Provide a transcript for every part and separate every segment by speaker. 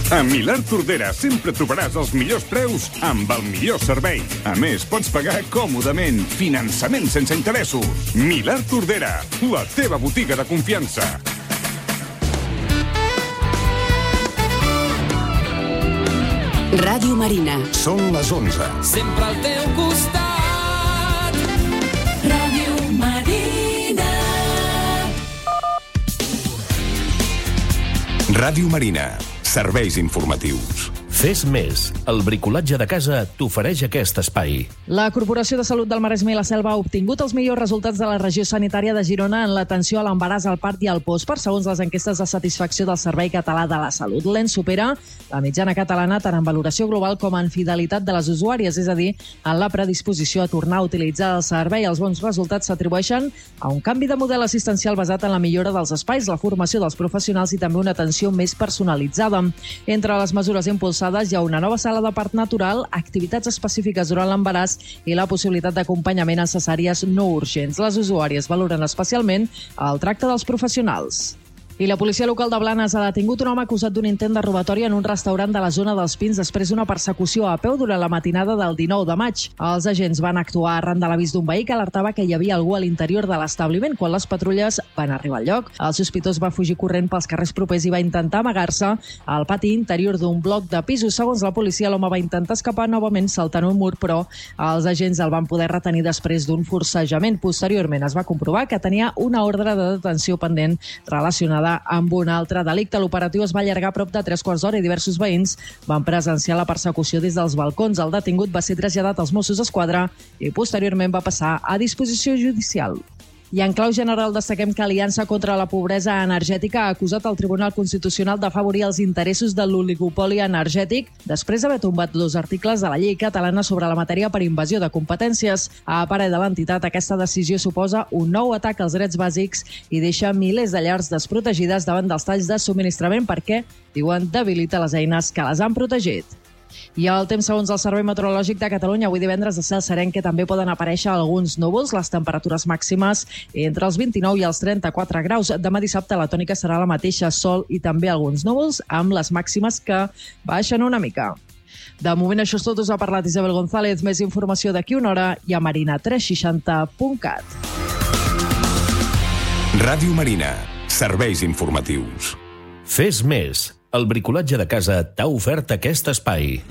Speaker 1: A Milà Tordera sempre trobaràs els millors preus amb el millor servei. A més, pots pagar còmodament. Finançament sense interessos. Milà Tordera, la teva botiga de confiança.
Speaker 2: Ràdio Marina.
Speaker 3: Són les 11.
Speaker 4: Sempre al teu costat. Ràdio Marina.
Speaker 3: Ràdio Marina. Serveis informatius.
Speaker 5: Fes més. El bricolatge de casa t'ofereix aquest espai.
Speaker 6: La Corporació de Salut del Maresme i la Selva ha obtingut els millors resultats de la regió sanitària de Girona en l'atenció a l'embaràs, al part i al postpart, segons les enquestes de satisfacció del Servei Català de la Salut. L'ENS supera la mitjana catalana tant en valoració global com en fidelitat de les usuàries, és a dir, en la predisposició a tornar a utilitzar el servei. Els bons resultats s'atribueixen a un canvi de model assistencial basat en la millora dels espais, la formació dels professionals i també una atenció més personalitzada. Entre les mesures impulsades hi ha una nova sala de part natural, activitats específiques durant l'embaràs i la possibilitat d'acompanyament a cesàries no urgents. Les usuàries valoren especialment el tracte dels professionals. I la policia local de Blanes ha detingut un home acusat d'un intent de robatori en un restaurant de la zona dels Pins després d'una persecució a peu durant la matinada del 19 de maig. Els agents van actuar arran de l'avís d'un veí que alertava que hi havia algú a l'interior de l'establiment. Quan les patrulles van arribar al lloc, el sospitós va fugir corrent pels carrers propers i va intentar amagar-se al pati interior d'un bloc de pisos. Segons la policia, l'home va intentar escapar novament saltant un mur, però els agents el van poder retenir després d'un forcejament. Posteriorment es va comprovar que tenia una ordre de detenció pendent relacionada amb un altre delicte. L'operatiu es va allargar a prop de 3 quarts d'hora i diversos veïns van presenciar la persecució des dels balcons. El detingut va ser traslladat als Mossos d'Esquadra i posteriorment va passar a disposició judicial. I en clau general destaquem que Aliança contra la Pobresa Energètica ha acusat el Tribunal Constitucional d'afavorir els interessos de l'oligopoli energètic després d'haver tombat 2 articles de la llei catalana sobre la matèria per invasió de competències. A parer de l'entitat, aquesta decisió suposa un nou atac als drets bàsics i deixa milers de llars desprotegides davant dels talls de subministrament perquè, diuen, debilita les eines que les han protegit. I el temps segons el Servei Meteorològic de Catalunya. Avui divendres de cel serè que també poden aparèixer alguns núvols. Les temperatures màximes entre els 29 i els 34 graus. Demà dissabte la tònica serà la mateixa, sol i també alguns núvols, amb les màximes que baixen una mica. De moment això és tot. Us ha parlat Isabel González. Més informació d'aquí una hora i a marina360.cat.
Speaker 3: Ràdio Marina. Serveis informatius.
Speaker 5: Fes més. El bricolatge de casa t'ha ofert aquest espai.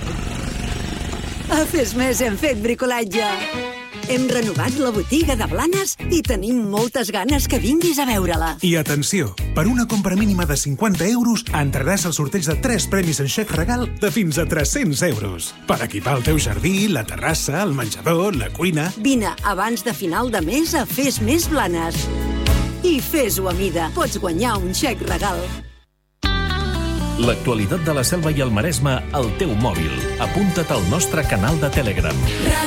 Speaker 2: A Fes Més hem fet bricolatge. Hem renovat la botiga de Blanes i tenim moltes ganes que vinguis a veure-la.
Speaker 7: I atenció, per una compra mínima de 50 euros entraràs al sorteig de 3 premis en xec regal de fins a 300 euros. Per equipar el teu jardí, la terrassa, el menjador, la cuina...
Speaker 2: Vine abans de final de mes a Fes Més Blanes. I fes-ho a mida. Pots guanyar un xec regal.
Speaker 5: L'actualitat de la Selva i el Maresme al teu mòbil. Apunta't al nostre canal de Telegram.